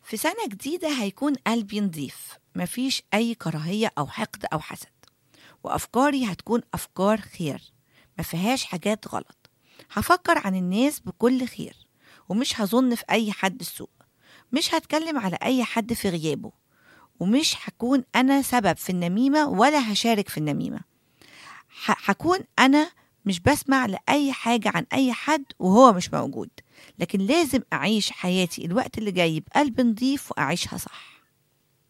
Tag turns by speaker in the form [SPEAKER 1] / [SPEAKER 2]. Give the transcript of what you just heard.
[SPEAKER 1] في سنة جديدة هيكون قلبي نضيف، مفيش أي كراهية أو حقد أو حسد، وأفكاري هتكون أفكار خير مفيهاش حاجات غلط. هفكر عن الناس بكل خير، ومش هظن في أي حد سوء، مش هتكلم على أي حد في غيابه، ومش هكون أنا سبب في النميمة ولا هشارك في النميمة. هكون أنا مش بسمع لأي حاجة عن أي حد وهو مش موجود، لكن لازم أعيش حياتي الوقت اللي جاي بقلب نضيف وأعيشها صح.